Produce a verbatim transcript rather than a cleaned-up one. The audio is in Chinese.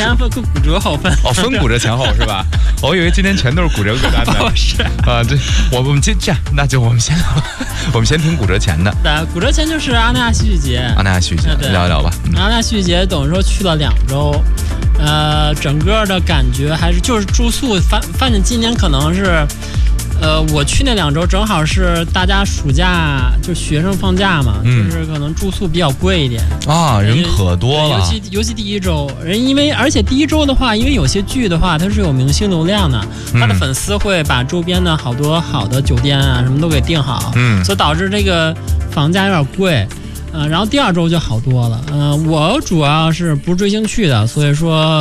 钱分骨折好分哦，分骨折前后是吧？我以为今天全都是骨折歌单的。 不是啊，这我我们今这样，那就我们先我们先听骨折前的。 对，骨折前就是阿那亚戏剧节。 阿那亚戏剧节，聊一聊吧。 阿那亚戏剧节等于说去了两周，呃，整个的感觉还是就是住宿，反反正今年可能是。呃，我去那两周正好是大家暑假，就学生放假嘛，嗯、就是可能住宿比较贵一点啊，人可多了。 尤其尤其第一周，人因为而且第一周的话，因为有些剧的话，它是有明星流量的，他的粉丝会把周边的好多好的酒店啊什么都给订好，嗯，所以导致这个房价有点贵。呃，然后第二周就好多了。呃，我主要是不是追星去的，所以说。